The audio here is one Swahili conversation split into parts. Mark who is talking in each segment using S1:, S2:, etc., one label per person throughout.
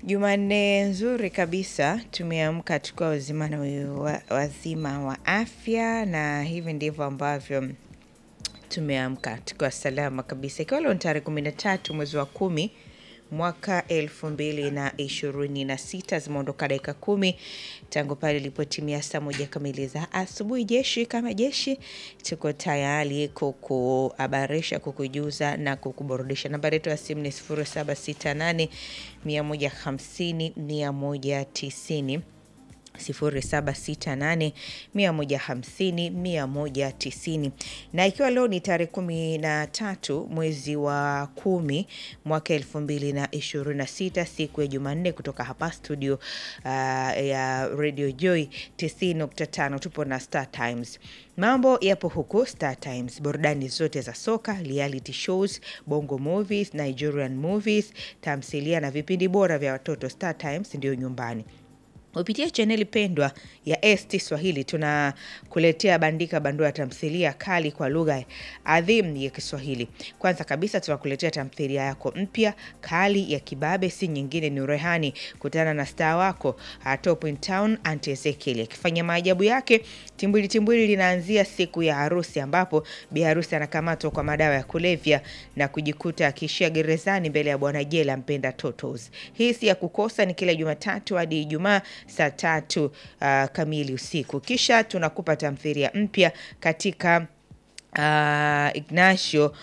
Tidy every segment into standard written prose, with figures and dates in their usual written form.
S1: Jumanne nzuri kabisa, tumeamka tukiwa wazima na wazima wa afya, na hivi ndivyo ambavyo tumeamka tukiwa salama kabisa. Ikiwa leo ni tarehe 13 mwezi wa 10 mwaka 2026, zimeondoka dakika 10 tangu pale ilipotimia saa 1 kamili za asubuhi. Jeshi kama jeshi tuko tayari kukuhabarisha, kukujuza na kukuburudisha. Nambari yetu ya simu ni 0768 150 190, 0768 150 190. Na ikiwa leo ni tarehe 13 mwezi wa 10 mwaka 2026, siku ya Jumanne, kutoka hapa studio ya Radio Joy 90.5 tupo na Star Times. Mambo yapo huko Star Times, burudani zote za soka, reality shows, bongo movies, Nigerian movies, tamthilia na vipindi bora vya watoto. Star Times ndio nyumbani. Kupitia chaneli pendwa ya ST Swahili tunakuletea bandika bandua tamthilia kali kwa lugha adhimu ya Kiswahili. Kwanza kabisa tunakuletea tamthilia yako mpya kali ya kibabe, si nyingine ni Rehani. Kutana na star wako Top in Town Auntie Ezekiel akifanya maajabu yake. Timbwili linaanzia siku ya harusi, ambapo bi harusi anakamatwa kwa madawa ya kulevya na kujikuta akishia gerezani mbele ya bwana jela mpenda totos. Hii si ya kukosa, ni kila Jumatatu hadi Ijumaa saa 3 kamili usiku. Kisha tunakupa tamthilia mpya katika Ignacio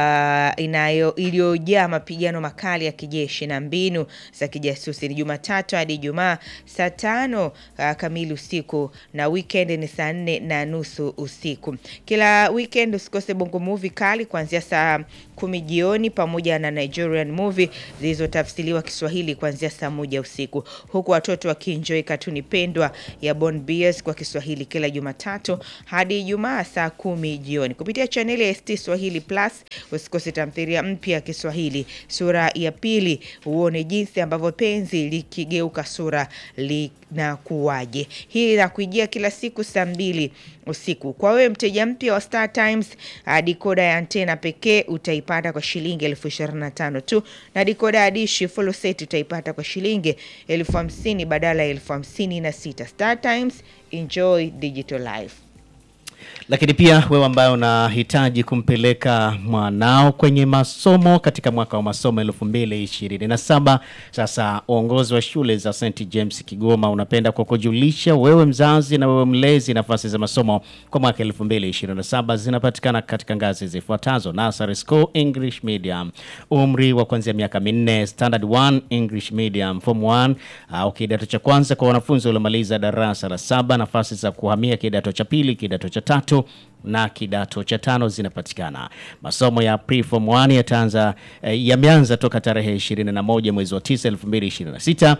S1: iliyojaa mapigano makali ya kijeshi na mbinu za kijasusi. Ni Jumatatu hadi Ijumaa saa 5 kamili usiku, na weekend ni saa 4:30 usiku. Kila weekend usikose bongo movie kali kuanzia saa 10 jioni, pamoja na Nigerian movie zilizotafsiriwa Kiswahili kuanzia saa 1 usiku, huku watoto wakienjoy katuni pendwa ya Born Bears kwa Kiswahili kila Jumatatu hadi Ijumaa saa 10 jioni. Kupitia chaneli ya ST Swahili Plus usikose tamthilia mpya ya Kiswahili Sura ya Pili, uone jinsi ambavyo penzi likigeuka sura linakuwaje. Hii inakujia kila siku saa 2 usiku. Kwa wewe mteja mpya wa Star Times, decoder ya antena pekee utaipata kwa shilingi 25,000 tu, na decoder ya dishi full set utaipata kwa shilingi 50,000 badala ya 56,000. Star Times, enjoy digital life.
S2: Lakini pia wewe ambaye unahitaji kumpeleka mwanao kwenye masomo katika mwaka wa masomo 2027, sasa uongozi wa shule za St James Kigoma unapenda kukujulisha wewe mzazi na wewe mlezi, nafasi za masomo kwa mwaka 2027 zinapatikana katika ngazi zifuatazo: Nursery School English Medium, umri wa kuanzia miaka 4; Standard 1 English Medium, Form 1 au kidato cha kwanza kwa wanafunzi waliomaliza darasa la 7. Nafasi za kuhamia kidato cha pili, kidato cha 3 na kidato cha 5 zinapatikana. Masomo ya Pre-Form 1 yameanza toka tarehe 21 mwezi wa 9 2026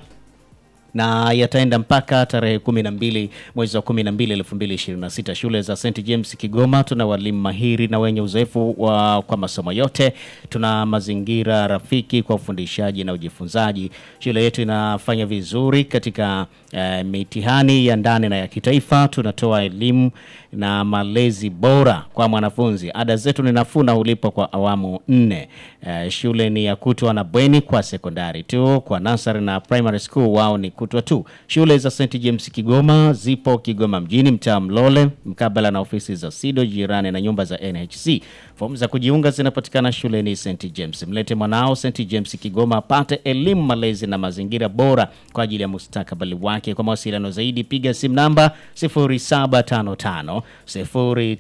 S2: na yataenda mpaka tarehe 12 mwezi wa 12 2026. Shule za St James Kigoma tuna walimu mahiri na wenye uzoefu kwa masomo yote. Tuna mazingira rafiki kwa ufundishaji na ujifunzaji. Shule yetu inafanya vizuri katika mitihani ya ndani na ya kitaifa. Tunatoa elimu na malezi bora kwa mwanafunzi. Ada zetu ni nafuu na hulipwa kwa awamu 4. Shule ni ya kutwa na bweni kwa sekondari tu. Kwa nursery na primary school wao ni kutwa tu. Shule za St James Kigoma zipo Kigoma mjini, mtaa Mlole, mkabala na ofisi za SIDO, jirani na nyumba za NHC. Fomu za kujiunga zinapatikana shuleni St James. Mlete mwanao St James Kigoma apate elimu, malezi na mazingira bora kwa ajili ya mustakabali wake. Kwa mawasiliano zaidi piga simu namba 0755